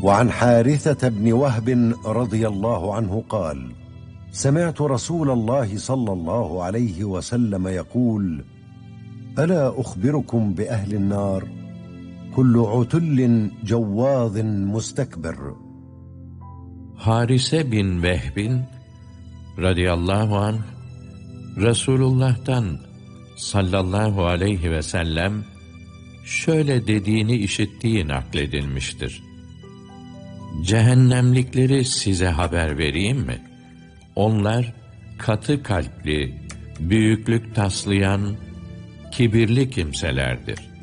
وعن حارثة بن وهب رضي الله عنه قال: سمعت رسول الله صلى الله عليه وسلم يقول: ألا أخبركم بأهل النار كل عتل جواظ مستكبر. Harise bin Vehbin radıyallahu anh, Resulullah'tan sallallahu aleyhi ve sellem şöyle dediğini işittiği nakledilmiştir. Cehennemlikleri size haber vereyim mi? Onlar katı kalpli, büyüklük taslayan, kibirli kimselerdir.